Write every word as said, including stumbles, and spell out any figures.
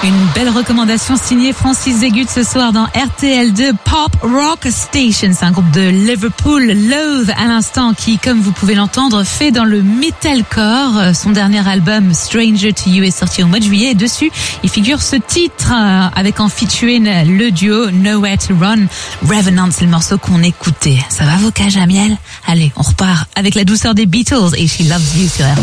Une belle recommandation signée Francis Zégut ce soir dans R T L deux Pop Rock Station. C'est un groupe de Liverpool, Loathe à l'instant, qui, comme vous pouvez l'entendre, fait dans le metalcore. Son dernier album Stranger to You est sorti au mois de juillet et dessus, il figure ce titre avec en featuring le duo Nowhere to Run. Revenant, c'est le morceau qu'on écoutait. Ça va vos cages à miel? Allez, on repart avec la douceur des Beatles et She Loves You sur R T L.